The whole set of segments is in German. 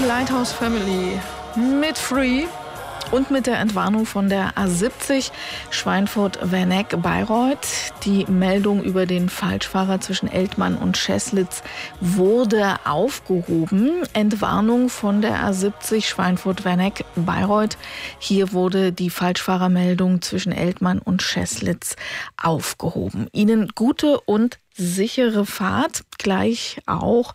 Lighthouse Family mit Free und mit der Entwarnung von der A70 Schweinfurt-Werneck-Bayreuth. Die Meldung über den Falschfahrer zwischen Eltmann und Scheßlitz wurde aufgehoben. Entwarnung von der A70 Schweinfurt-Werneck-Bayreuth. Hier wurde die Falschfahrermeldung zwischen Eltmann und Scheßlitz aufgehoben. Ihnen gute und sichere Fahrt, gleich auch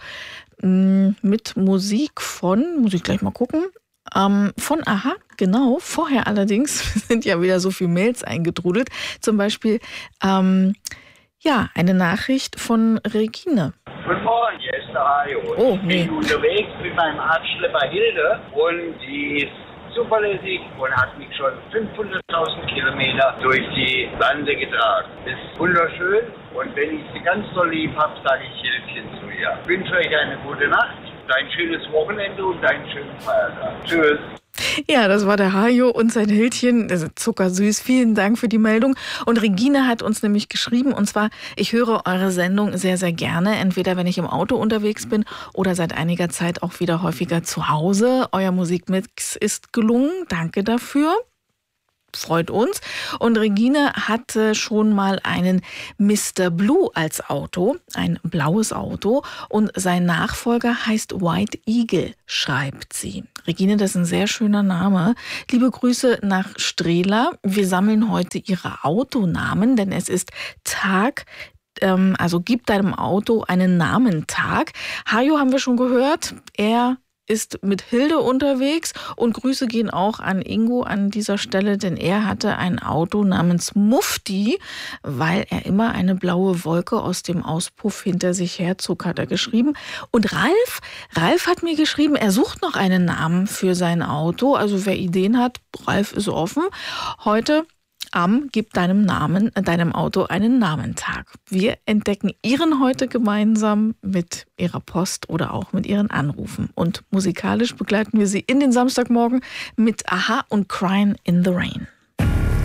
mit Musik von, muss ich gleich mal gucken, von Aha, genau. Vorher allerdings sind ja wieder so viele Mails eingetrudelt. Zum Beispiel, eine Nachricht von Regine. Guten Morgen, hier ist der Hajo. Oh, ich bin unterwegs mit meinem Arztschlepper Hilde und die ist zuverlässig und hat mich schon 500.000 Kilometer durch die Lande getragen. Ist wunderschön und wenn ich sie ganz so lieb habe, sage ich Hildchen zu ihr. Ich wünsche euch eine gute Nacht, ein schönes Wochenende und einen schönen Feiertag. Tschüss. Ja, das war der Hajo und sein Hildchen. Das ist zuckersüß. Vielen Dank für die Meldung. Und Regine hat uns nämlich geschrieben, und zwar, ich höre eure Sendung sehr, sehr gerne. Entweder wenn ich im Auto unterwegs bin oder seit einiger Zeit auch wieder häufiger zu Hause. Euer Musikmix ist gelungen. Danke dafür. Freut uns. Und Regine hatte schon mal einen Mr. Blue als Auto, ein blaues Auto. Und sein Nachfolger heißt White Eagle, schreibt sie. Regine, das ist ein sehr schöner Name. Liebe Grüße nach Strehla. Wir sammeln heute ihre Autonamen, denn es ist Tag, also gib deinem Auto einen Namentag. Hajo haben wir schon gehört. Er ist mit Hilde unterwegs und Grüße gehen auch an Ingo an dieser Stelle, denn er hatte ein Auto namens Mufti, weil er immer eine blaue Wolke aus dem Auspuff hinter sich herzog, hat er geschrieben. Und Ralf hat mir geschrieben, er sucht noch einen Namen für sein Auto, also wer Ideen hat, Ralf ist offen. Heute Gib deinem Auto einen Namentag. Wir entdecken Ihren heute gemeinsam mit Ihrer Post oder auch mit Ihren Anrufen. Und musikalisch begleiten wir Sie in den Samstagmorgen mit Aha und Crying in the Rain.